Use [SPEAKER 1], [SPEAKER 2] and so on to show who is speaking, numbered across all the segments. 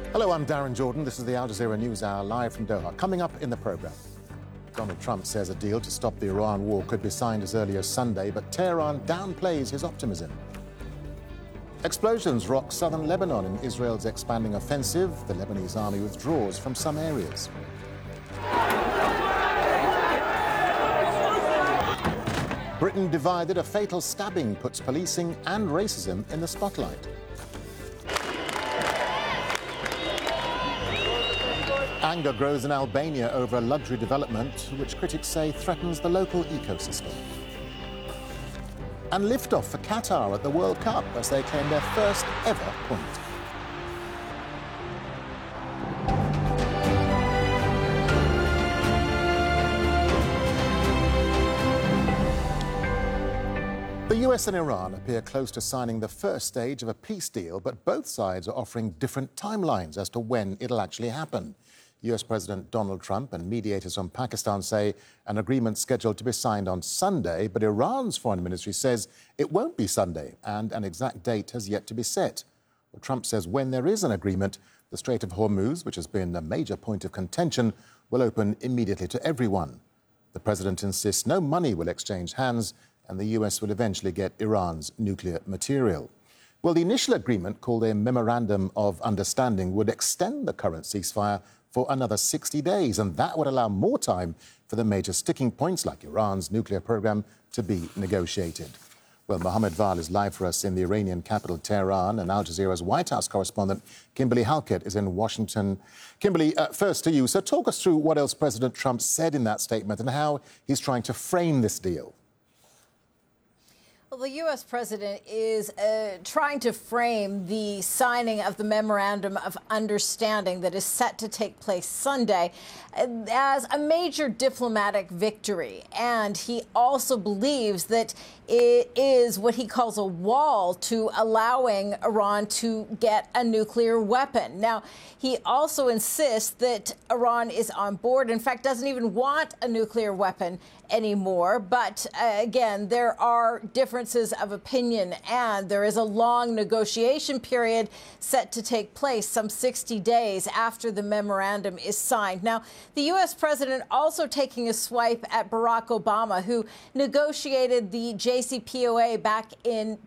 [SPEAKER 1] Hello, I'm Darren Jordan. This is the Al Jazeera News Hour live from Doha. Coming up in the programme, Donald Trump says a deal to stop the Iran war could be signed as early as Sunday, but Tehran downplays his optimism. Explosions rock southern Lebanon in Israel's expanding offensive. The Lebanese army withdraws from some areas. Britain divided, a fatal stabbing puts policing and racism in the spotlight. Anger grows in Albania over a luxury development which critics say threatens the local ecosystem. And liftoff for Qatar at the World Cup as they claim their first ever point. The US and Iran appear close to signing the first stage of a peace deal, but both sides are offering different timelines as to when it'll actually happen. US President Donald Trump and mediators from Pakistan say an agreement scheduled to be signed on Sunday, but Iran's foreign ministry says it won't be Sunday and an exact date has yet to be set. Well, Trump says when there is an agreement, the Strait of Hormuz, which has been a major point of contention, will open immediately to everyone. The president insists no money will exchange hands and the US will eventually get Iran's nuclear material. Well, the initial agreement, called a Memorandum of Understanding, would extend the current ceasefire for another 60 days, and that would allow more time for the major sticking points like Iran's nuclear program to be negotiated. Well, Mohammed Val is live for us in the Iranian capital, Tehran, and Al Jazeera's White House correspondent, Kimberly Halkett, is in Washington. Kimberly, first to you. So talk us through what else President Trump said in that statement and how he's trying to frame this deal.
[SPEAKER 2] Well, the U.S. president is trying to frame the signing of the Memorandum of Understanding that is set to take place Sunday as a major diplomatic victory. And he also believes that it is what he calls a wall to allowing Iran to get a nuclear weapon. Now, he also insists that Iran is on board, in fact, doesn't even want a nuclear weapon anymore. But again, there are differences of opinion, and there is a long negotiation period set to take place some 60 days after the memorandum is signed. Now, the U.S. president also taking a swipe at Barack Obama, who negotiated the JCPOA back in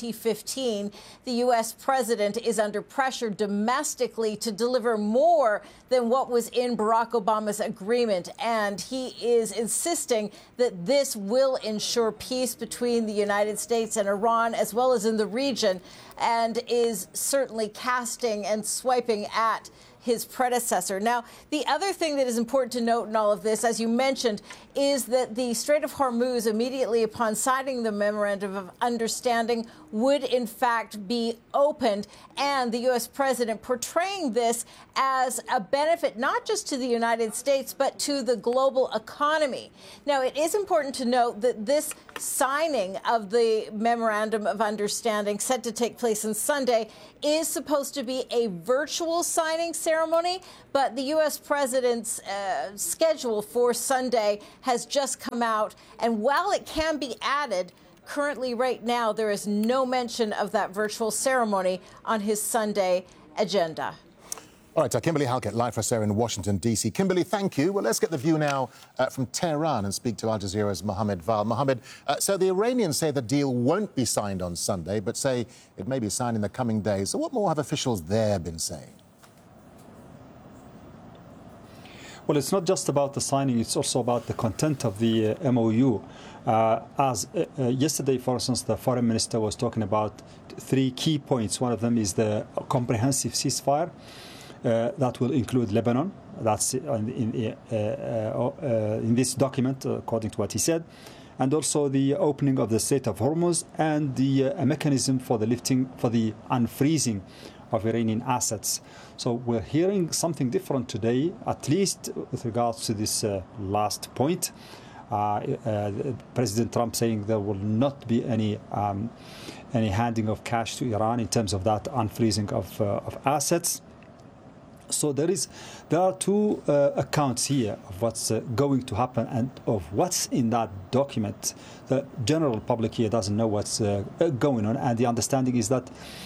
[SPEAKER 2] 2015. The U.S. president is under pressure domestically to deliver more than what was in Barack Obama's agreement, and he is insisting that this will ensure peace between the United States and Iran, as well as in the region, and is certainly casting and swiping at his predecessor. Now, the other thing that is important to note in all of this, as you mentioned, is that the Strait of Hormuz, immediately upon signing the Memorandum of Understanding, would in fact be opened, and the U.S. president portraying this as a benefit not just to the United States, but to the global economy. Now, it is important to note that this signing of the Memorandum of Understanding, set to take place on Sunday, is supposed to be a virtual signing ceremony, but the U.S. president's schedule for Sunday has just come out, and while it can be added, currently right now there is no mention of that virtual ceremony on his Sunday agenda.
[SPEAKER 1] All right, Kimberly Halkett, live for us there in Washington, D.C. Kimberly, thank you. Well, let's get the view now from Tehran and speak to Al Jazeera's Mohammed Val. Mohammed, so the Iranians say the deal won't be signed on Sunday, but say it may be signed in the coming days. So what more have officials there been saying?
[SPEAKER 3] Well, it's not just about the signing, it's also about the content of the MOU. Yesterday, for instance, the foreign minister was talking about 3 key points. One of them is the comprehensive ceasefire. That will include Lebanon. That's in this document, according to what he said. And also the opening of the Strait of Hormuz and the mechanism for the unfreezing of Iranian assets. So we're hearing something different today, at least with regards to this last point. President Trump saying there will not be any handing of cash to Iran in terms of that unfreezing of assets. So there are 2 accounts here of what's going to happen and of what's in that document. The general public here doesn't know what's going on, and the understanding is that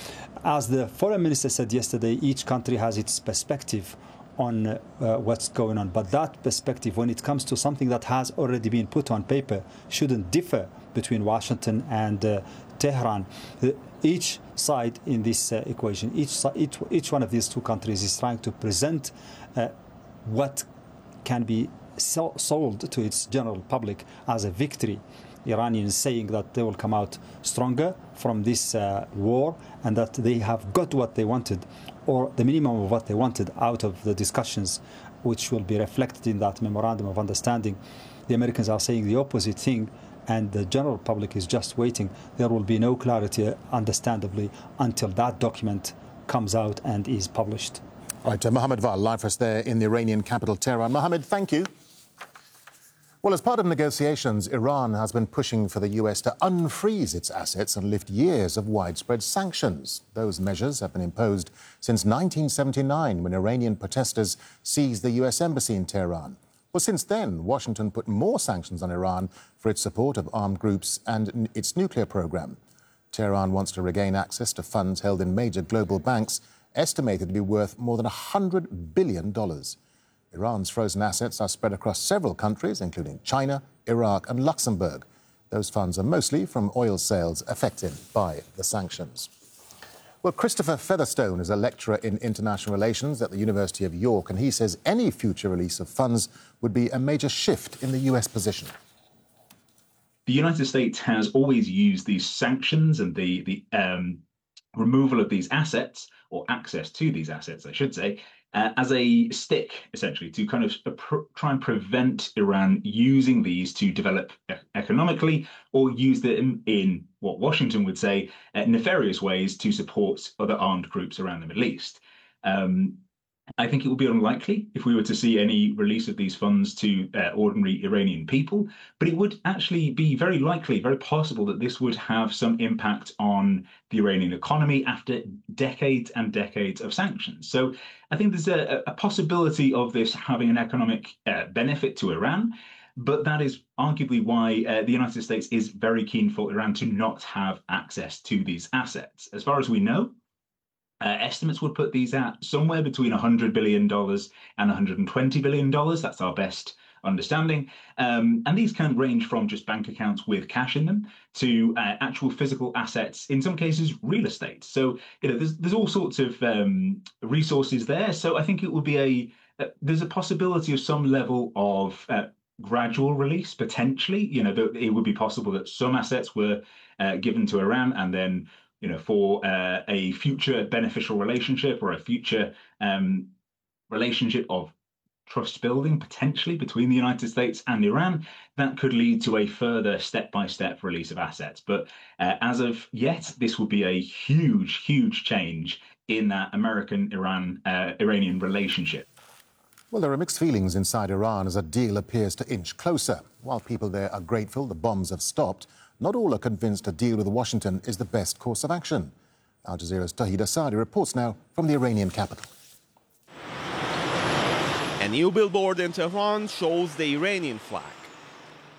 [SPEAKER 3] as the foreign minister said yesterday, each country has its perspective on what's going on. But that perspective, when it comes to something that has already been put on paper, shouldn't differ between Washington and Tehran. Each side in this equation, each one of these two countries is trying to present what can be sold to its general public as a victory. Iranians saying that they will come out stronger from this war and that they have got what they wanted, or the minimum of what they wanted out of the discussions, which will be reflected in that memorandum of understanding. The Americans are saying the opposite thing, and the general public is just waiting. There will be no clarity, understandably, until that document comes out and is published.
[SPEAKER 1] All right, Mohammed Val, live for us there in the Iranian capital, Tehran. Mohammed, thank you. Well, as part of negotiations, Iran has been pushing for the US to unfreeze its assets and lift years of widespread sanctions. Those measures have been imposed since 1979, when Iranian protesters seized the US embassy in Tehran. Well, since then, Washington put more sanctions on Iran for its support of armed groups and its nuclear program. Tehran wants to regain access to funds held in major global banks, estimated to be worth more than $100 billion. Iran's frozen assets are spread across several countries, including China, Iraq and Luxembourg. Those funds are mostly from oil sales affected by the sanctions. Well, Christopher Featherstone is a lecturer in international relations at the University of York, and he says any future release of funds would be a major shift in the US position.
[SPEAKER 4] The United States has always used these sanctions and the removal of these assets, or access to these assets, I should say, as a stick, essentially, to kind of try and prevent Iran using these to develop economically, or use them in what Washington would say nefarious ways to support other armed groups around the Middle East. I think it would be unlikely if we were to see any release of these funds to ordinary Iranian people, but it would actually be very likely, very possible that this would have some impact on the Iranian economy after decades and decades of sanctions. So I think there's a possibility of this having an economic benefit to Iran, but that is arguably why the United States is very keen for Iran to not have access to these assets. As far as we know, estimates would put these at somewhere between $100 billion and $120 billion. That's our best understanding. And these can range from just bank accounts with cash in them to actual physical assets, in some cases, real estate. So, there's all sorts of resources there. So I think it would be there's a possibility of some level of gradual release, potentially. It would be possible that some assets were given to Iran and then for a future beneficial relationship, or a future relationship of trust building, potentially, between the United States and Iran, that could lead to a further step-by-step release of assets. But as of yet, this would be a huge, huge change in that American-Iranian relationship.
[SPEAKER 1] Well, there are mixed feelings inside Iran as a deal appears to inch closer. While people there are grateful the bombs have stopped, not all are convinced a deal with Washington is the best course of action. Al Jazeera's Tawhid Asadi reports now from the Iranian capital.
[SPEAKER 5] A new billboard in Tehran shows the Iranian flag.